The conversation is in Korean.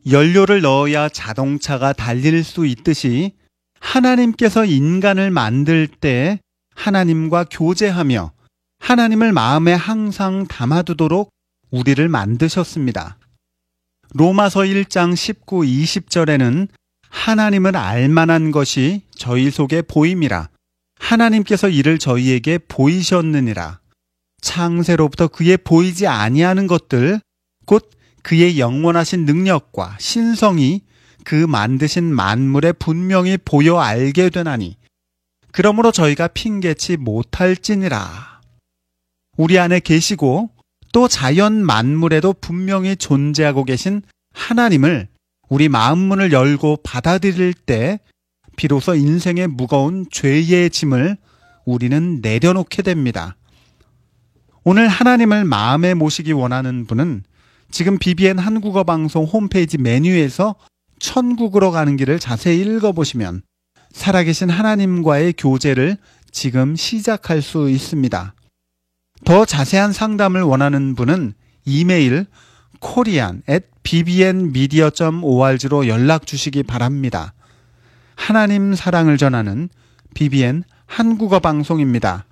연료를 넣어야 자동차가 달릴 수 있듯이 하나님께서 인간을 만들 때 하나님과 교제하며 하나님을 마음에 항상 담아두도록 우리를 만드셨습니다. 로마서 1장 19, 20절에는 하나님을 알만한 것이 저희 속에 보임이라. 하나님께서 이를 저희에게 보이셨느니라. 창세로부터 그의 보이지 아니하는 것들, 곧 그의 영원하신 능력과 신성이 그 만드신 만물에 분명히 보여 알게 되나니 그러므로 저희가 핑계치 못할지니라. 우리 안에 계시고 또 자연 만물에도 분명히 존재하고 계신 하나님을 우리 마음문을 열고 받아들일 때 비로소 인생의 무거운 죄의 짐을 우리는 내려놓게 됩니다. 오늘 하나님을 마음에 모시기 원하는 분은 지금 BBN 한국어 방송 홈페이지 메뉴에서 천국으로 가는 길을 자세히 읽어보시면 살아계신 하나님과의 교제를 지금 시작할 수 있습니다. 더 자세한 상담을 원하는 분은 이메일 korean@bbnmedia.org로 연락 주시기 바랍니다. 하나님 사랑을 전하는 BBN 한국어 방송입니다.